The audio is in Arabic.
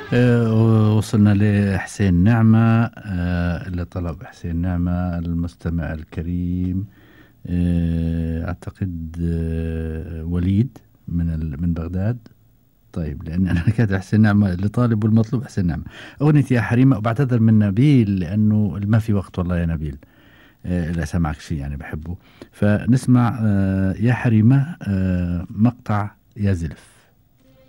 وصلنا لحسين نعمة، اللي طلب حسين نعمة المستمع الكريم. أعتقد وليد من بغداد. طيب، لأن أنا كاتب حسين نعمة اللي طالب والمطلوب حسين نعمة. أغنية يا حريمة، وبعتذر من نبيل لأنه ما في وقت والله يا نبيل. لا سمعك شيء يعني بحبه. فنسمع يا حريمة، مقطع يا زلف.